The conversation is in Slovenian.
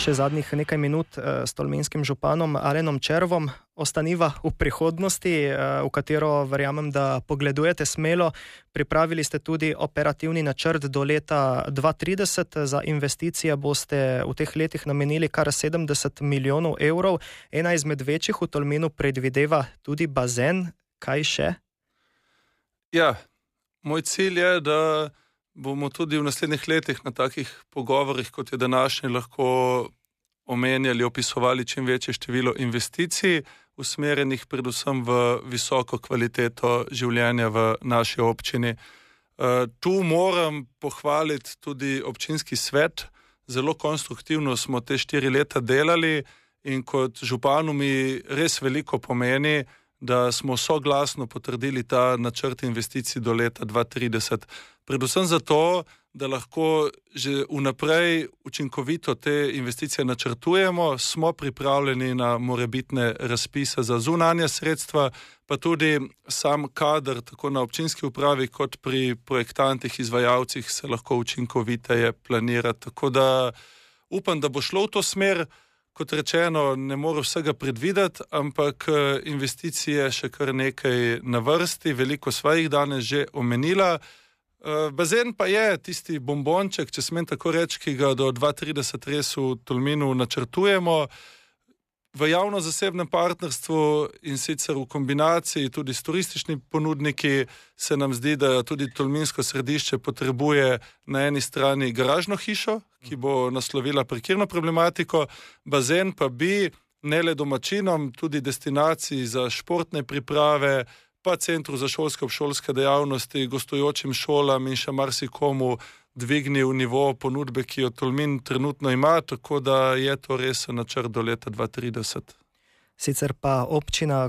še zadnjih nekaj minut s tolminskim županom Alenom Červom. Ostaniva v prihodnosti, v katero verjamem, da pogledujete smelo. Pripravili ste tudi operativni načrt do leta 2030. Za investicije boste v teh letih namenili kar 70 milijonov evrov. Ena izmed večjih v Tolminu predvideva tudi bazen. Kaj še? Ja, moj cilj je, da bomo tudi v naslednjih letih na takih pogovorih, kot je današnji, lahko omenjali, opisovali čim večje število investicij, usmerjenih predvsem v visoko kvaliteto življenja v naši občini. Tu moram pohvaliti tudi občinski svet. Zelo konstruktivno smo te 4 leta delali in kot županu mi res veliko pomeni, da smo soglasno potrdili ta načrt investicij do leta 2030. Predvsem zato, da lahko že vnaprej učinkovito te investicije načrtujemo, smo pripravljeni na morebitne razpise za zunanja sredstva, pa tudi sam kader, tako na občinski upravi, kot pri projektantih, izvajalcih, se lahko učinkoviteje planira. Tako da upam, da bo šlo v to smer. Kot rečeno, ne more vsega predvideti, ampak investicije še kar nekaj na vrsti, veliko sva jih danes že omenila. Bazen pa je tisti bombonček, če smem tako reči, ki ga do 2030 res v Tolminu načrtujemo. V javno-zasebnem partnerstvu in sicer v kombinaciji tudi s turističnimi ponudniki se nam zdi, da tudi tolminsko središče potrebuje na eni strani garažno hišo, ki bo naslovila parkirno problematiko, bazen pa bi ne le domačinom, tudi destinaciji za športne priprave, pa centru za šolske obšolske dejavnosti, gostujočim šolam in še marsikomu dvignil nivo ponudbe, ki jo Tolmin trenutno ima, tako da je to res načrt do leta 2030. Sicer pa občina